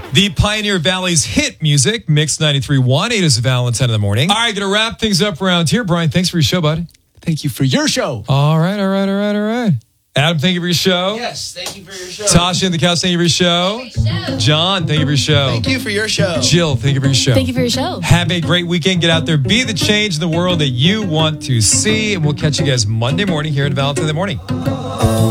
The Pioneer Valley's hit music, Mix 93.1. It is Valentine in the morning. All right, going to wrap things up around here. Brian, thanks for your show, buddy. Thank you for your show. All right. Adam, thank you for your show. Yes, thank you for your show. Tasha in the couch, thank you for your show. John, thank you for your show. Thank you for your show. Jill, thank you for your show. Thank you for your show. Have a great weekend. Get out there. Be the change in the world that you want to see. And we'll catch you guys Monday morning here at Valentine in the Morning.